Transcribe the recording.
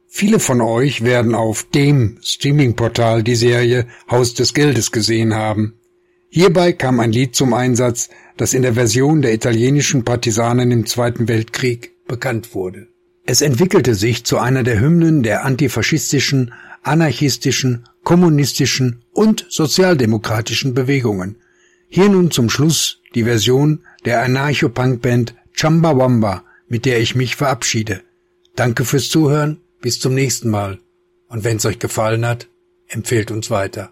Viele von euch werden auf dem Streaming-Portal die Serie Haus des Geldes gesehen haben. Hierbei kam ein Lied zum Einsatz, das in der Version der italienischen Partisanen im Zweiten Weltkrieg bekannt wurde. Es entwickelte sich zu einer der Hymnen der antifaschistischen, anarchistischen, kommunistischen und sozialdemokratischen Bewegungen. Hier nun zum Schluss die Version der Anarcho-Punk-Band Chumbawamba, mit der ich mich verabschiede. Danke fürs Zuhören, bis zum nächsten Mal. Und wenn's euch gefallen hat, empfehlt uns weiter.